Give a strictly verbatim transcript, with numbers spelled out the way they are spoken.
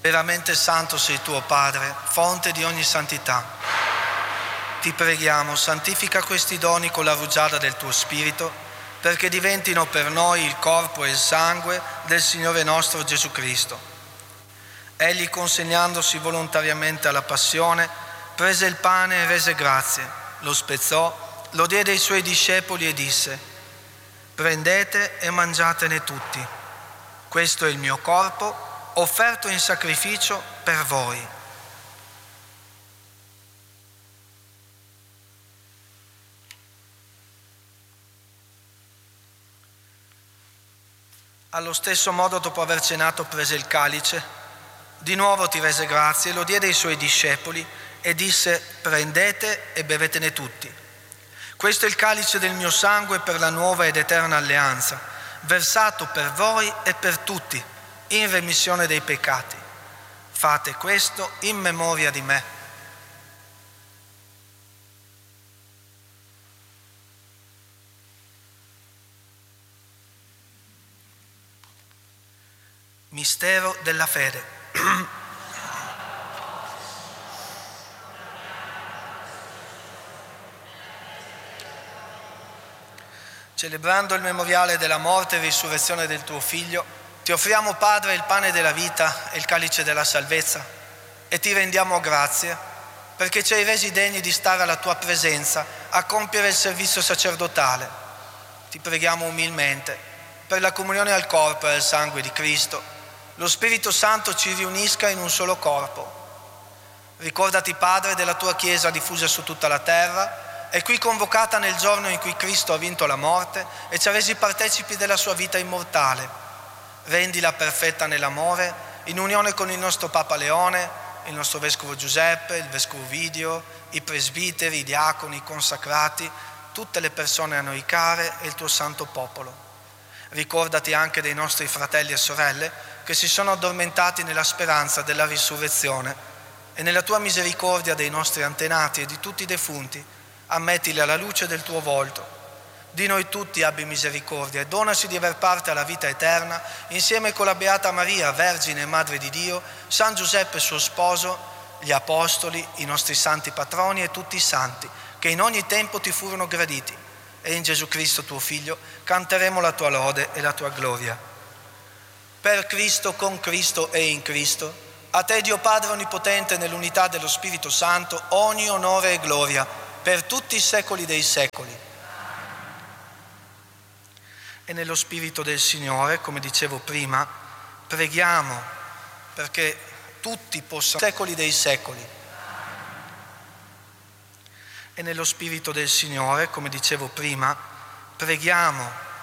Veramente santo sei tuo Padre, fonte di ogni santità. Ti preghiamo, santifica questi doni con la rugiada del tuo Spirito, perché diventino per noi il corpo e il sangue del Signore nostro Gesù Cristo. Egli, consegnandosi volontariamente alla passione, prese il pane e rese grazie, lo spezzò, lo diede ai suoi discepoli e disse: prendete e mangiatene tutti. Questo è il mio corpo, offerto in sacrificio per voi. Allo stesso modo, dopo aver cenato, prese il calice, di nuovo ti rese grazie, lo diede ai suoi discepoli e disse: prendete e bevetene tutti. Questo è il calice del mio sangue per la nuova ed eterna alleanza, versato per voi e per tutti, in remissione dei peccati. Fate questo in memoria di me. Mistero della fede. Celebrando il memoriale della morte e risurrezione del tuo Figlio, ti offriamo, Padre, il pane della vita e il calice della salvezza, e ti rendiamo grazie perché ci hai resi degni di stare alla tua presenza a compiere il servizio sacerdotale. Ti preghiamo umilmente per la comunione al corpo e al sangue di Cristo. Lo Spirito Santo ci riunisca in un solo corpo. Ricordati, Padre, della tua Chiesa diffusa su tutta la terra e qui convocata nel giorno in cui Cristo ha vinto la morte e ci ha resi partecipi della sua vita immortale. Rendila perfetta nell'amore, in unione con il nostro Papa Leone, il nostro Vescovo Giuseppe, il Vescovo Ovidio, i presbiteri, i diaconi, i consacrati, tutte le persone a noi care e il tuo santo popolo. Ricordati anche dei nostri fratelli e sorelle che si sono addormentati nella speranza della risurrezione, e nella tua misericordia dei nostri antenati e di tutti i defunti, ammettili alla luce del tuo volto. Di noi tutti abbi misericordia e donaci di aver parte alla vita eterna, insieme con la Beata Maria, Vergine e Madre di Dio, San Giuseppe suo sposo, gli Apostoli, i nostri santi patroni e tutti i santi, che in ogni tempo ti furono graditi. E in Gesù Cristo tuo Figlio canteremo la tua lode e la tua gloria. Per Cristo, con Cristo e in Cristo, a te, Dio Padre Onnipotente, nell'unità dello Spirito Santo, ogni onore e gloria per tutti i secoli dei secoli. E nello Spirito del Signore, come dicevo prima, preghiamo perché tutti possano, secoli dei secoli. E nello Spirito del Signore, come dicevo prima, preghiamo